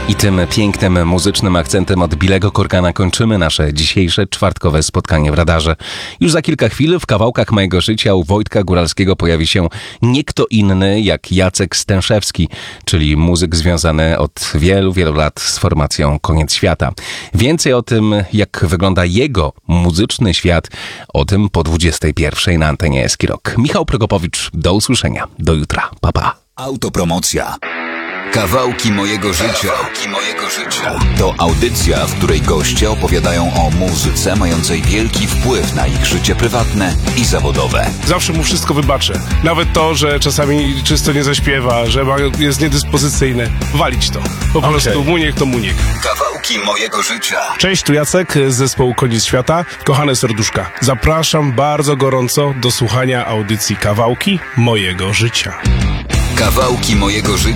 I tym pięknym muzycznym akcentem od Billego Corgana kończymy nasze dzisiejsze czwartkowe spotkanie w radarze. Już za kilka chwil w kawałkach mojego życia u Wojtka Góralskiego pojawi się nie kto inny jak Jacek Stęszewski, czyli muzyk związany od wielu, wielu lat z formacją Koniec Świata. Więcej o tym, jak wygląda jego muzyczny świat, o tym po 21 na antenie Eski Rock. Michał Prokopowicz, do usłyszenia. Do jutra. Pa, pa. Autopromocja. Kawałki mojego życia. Kawałki mojego życia. To audycja, w której goście opowiadają o muzyce mającej wielki wpływ na ich życie prywatne i zawodowe. Zawsze mu wszystko wybaczę. Nawet to, że czasami czysto nie zaśpiewa, że jest niedyspozycyjny. Walić to. Po prostu muniek to muniek. Kawałki mojego życia. Cześć, tu Jacek z zespołu Koniec Świata. Kochane serduszka, zapraszam bardzo gorąco do słuchania audycji Kawałki mojego życia. Kawałki mojego życia.